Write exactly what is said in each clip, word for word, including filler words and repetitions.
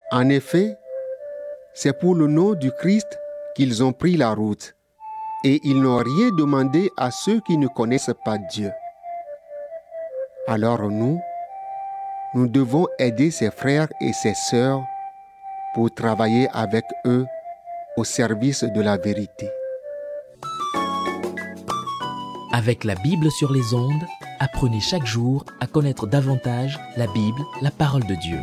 En effet, c'est pour le nom du Christ qu'ils ont pris la route, et ils n'ont rien demandé à ceux qui ne connaissent pas Dieu. Alors nous, nous devons aider ses frères et ses sœurs pour travailler avec eux au service de la vérité. Avec la Bible sur les ondes, apprenez chaque jour à connaître davantage la Bible, la parole de Dieu.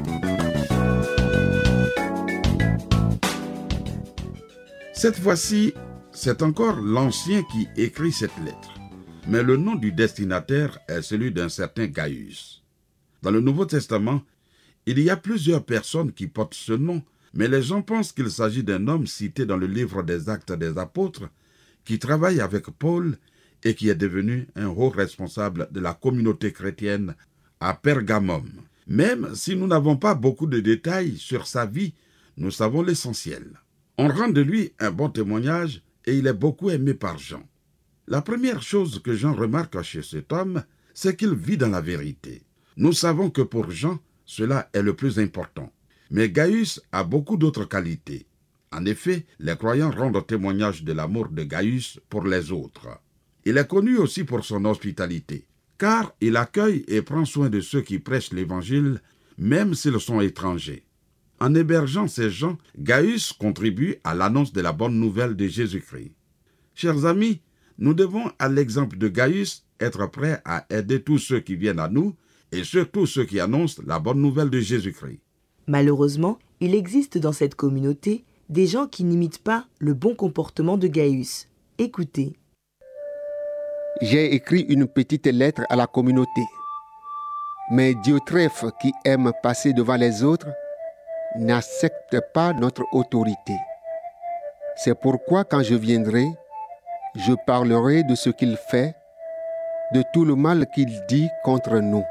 Cette fois-ci, c'est encore l'Ancien qui écrit cette lettre, mais le nom du destinataire est celui d'un certain Gaius. Dans le Nouveau Testament, il y a plusieurs personnes qui portent ce nom, mais les gens pensent qu'il s'agit d'un homme cité dans le livre des Actes des Apôtres, qui travaille avec Paul et qui est devenu un haut responsable de la communauté chrétienne à Pergamum. Même si nous n'avons pas beaucoup de détails sur sa vie, nous savons l'essentiel. On rend de lui un bon témoignage et il est beaucoup aimé par Jean. La première chose que Jean remarque chez cet homme, c'est qu'il vit dans la vérité. Nous savons que pour Jean, cela est le plus important. Mais Gaius a beaucoup d'autres qualités. En effet, les croyants rendent témoignage de l'amour de Gaius pour les autres. Il est connu aussi pour son hospitalité, car il accueille et prend soin de ceux qui prêchent l'Évangile, même s'ils sont étrangers. En hébergeant ces gens, Gaius contribue à l'annonce de la bonne nouvelle de Jésus-Christ. Chers amis, nous devons, à l'exemple de Gaius, être prêts à aider tous ceux qui viennent à nous, et surtout ceux qui annoncent la bonne nouvelle de Jésus-Christ. Malheureusement, il existe dans cette communauté des gens qui n'imitent pas le bon comportement de Gaius. Écoutez. J'ai écrit une petite lettre à la communauté, mais Diotrephe, qui aime passer devant les autres, n'accepte pas notre autorité. C'est pourquoi quand je viendrai, je parlerai de ce qu'il fait, de tout le mal qu'il dit contre nous.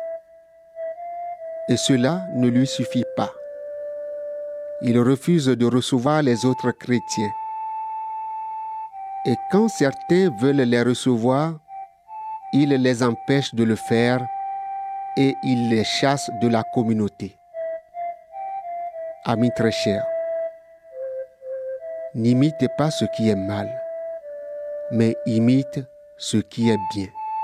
Et cela ne lui suffit pas. Il refuse de recevoir les autres chrétiens. Et quand certains veulent les recevoir, il les empêche de le faire et il les chasse de la communauté. Amis très chers, n'imitez pas ce qui est mal, mais imite ce qui est bien.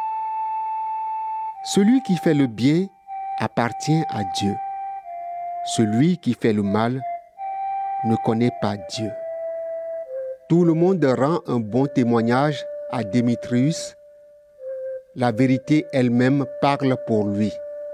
Celui qui fait le bien appartient à Dieu. Celui qui fait le mal ne connaît pas Dieu. Tout le monde rend un bon témoignage à Démétrius. La vérité elle-même parle pour lui.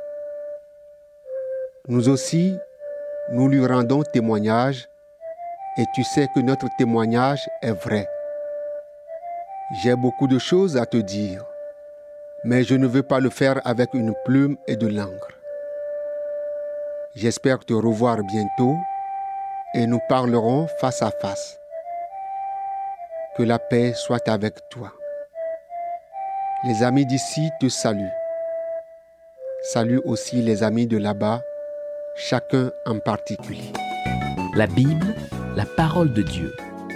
Nous aussi, nous lui rendons témoignage et tu sais que notre témoignage est vrai. J'ai beaucoup de choses à te dire, mais je ne veux pas le faire avec une plume et de l'encre. J'espère te revoir bientôt et nous parlerons face à face. Que la paix soit avec toi. Les amis d'ici te saluent. Salue aussi les amis de là-bas, chacun en particulier. La Bible, la parole de Dieu.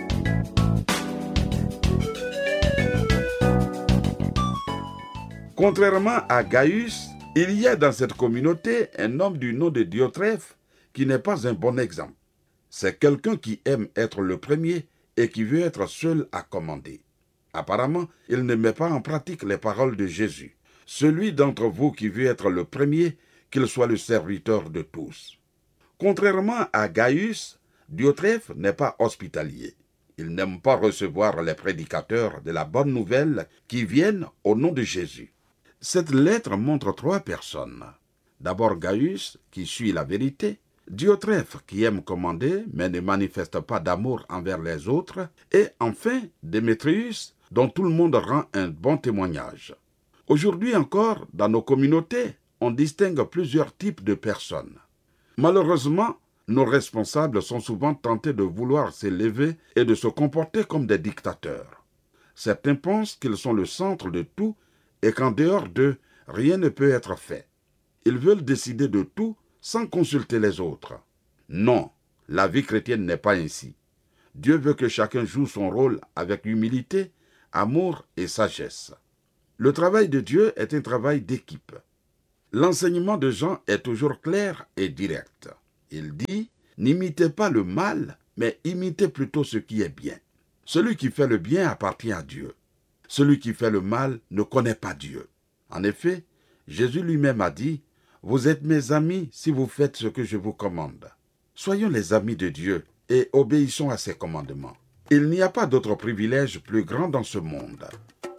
Contrairement à Gaius, il y a dans cette communauté un homme du nom de Diotrephe qui n'est pas un bon exemple. C'est quelqu'un qui aime être le premier et qui veut être seul à commander. Apparemment, il ne met pas en pratique les paroles de Jésus. Celui d'entre vous qui veut être le premier, qu'il soit le serviteur de tous. Contrairement à Gaius, Diotrephe n'est pas hospitalier. Il n'aime pas recevoir les prédicateurs de la bonne nouvelle qui viennent au nom de Jésus. Cette lettre montre trois personnes. D'abord Gaius, qui suit la vérité, Diotrephe, qui aime commander, mais ne manifeste pas d'amour envers les autres, et enfin Démétrius, dont tout le monde rend un bon témoignage. Aujourd'hui encore, dans nos communautés, on distingue plusieurs types de personnes. Malheureusement, nos responsables sont souvent tentés de vouloir s'élever et de se comporter comme des dictateurs. Certains pensent qu'ils sont le centre de tout et qu'en dehors d'eux, rien ne peut être fait. Ils veulent décider de tout sans consulter les autres. Non, la vie chrétienne n'est pas ainsi. Dieu veut que chacun joue son rôle avec humilité, amour et sagesse. Le travail de Dieu est un travail d'équipe. L'enseignement de Jean est toujours clair et direct. Il dit, n'imitez pas le mal, mais imitez plutôt ce qui est bien. Celui qui fait le bien appartient à Dieu. Celui qui fait le mal ne connaît pas Dieu. En effet, Jésus lui-même a dit, « Vous êtes mes amis si vous faites ce que je vous commande. » Soyons les amis de Dieu et obéissons à ses commandements. Il n'y a pas d'autre privilège plus grand dans ce monde.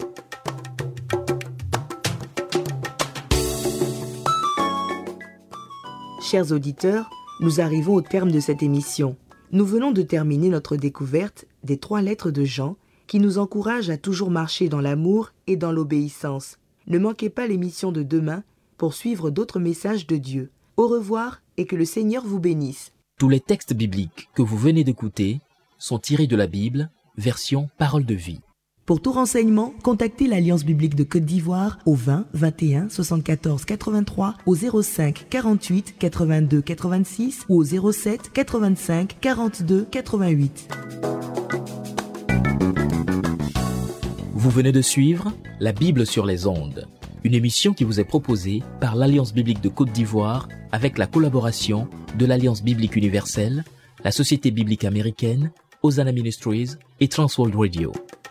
Chers auditeurs, nous arrivons au terme de cette émission. Nous venons de terminer notre découverte des trois lettres de Jean qui nous encouragent à toujours marcher dans l'amour et dans l'obéissance. Ne manquez pas l'émission de demain pour suivre d'autres messages de Dieu. Au revoir et que le Seigneur vous bénisse. Tous les textes bibliques que vous venez d'écouter sont tirés de la Bible, version Parole de vie. Pour tout renseignement, contactez l'Alliance biblique de Côte d'Ivoire au vingt vingt et un soixante-quatorze quatre-vingt-trois, au zéro cinq quarante-huit quatre-vingt-deux quatre-vingt-six ou au zéro sept quatre-vingt-cinq quarante-deux quatre-vingt-huit. Vous venez de suivre La Bible sur les ondes, une émission qui vous est proposée par l'Alliance biblique de Côte d'Ivoire avec la collaboration de l'Alliance biblique universelle, la Société biblique américaine, Hosanna Ministries et Transworld Radio.